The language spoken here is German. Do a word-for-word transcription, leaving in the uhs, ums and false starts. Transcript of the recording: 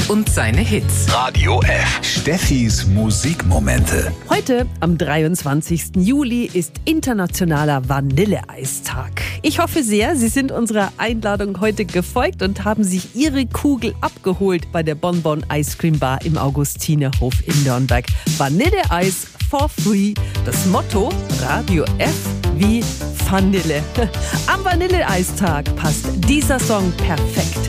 und seine Hits. Radio F. Steffis Musikmomente. Heute, am dreiundzwanzigsten Juli, ist internationaler Vanilleeistag. Ich hoffe sehr, Sie sind unserer Einladung heute gefolgt und haben sich Ihre Kugel abgeholt bei der Bonbon Ice Cream Bar im Augustinerhof in Nürnberg. Vanilleeis for free. Das Motto Radio F wie Vanille. Am Vanilleeistag passt dieser Song perfekt.